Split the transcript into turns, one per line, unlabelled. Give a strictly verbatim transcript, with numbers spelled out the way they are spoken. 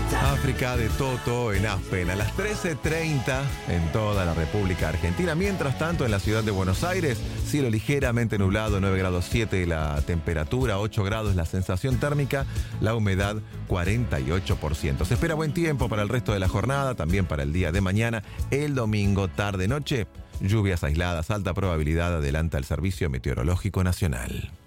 África de Toto en Aspen a las trece treinta en toda la República Argentina. Mientras tanto, en la ciudad de Buenos Aires, cielo ligeramente nublado, nueve grados siete la temperatura, ocho grados la sensación térmica, la humedad cuarenta y ocho por ciento. Se espera buen tiempo para el resto de la jornada, también para el día de mañana. El domingo, tarde-noche, lluvias aisladas, alta probabilidad, adelanta el Servicio Meteorológico Nacional.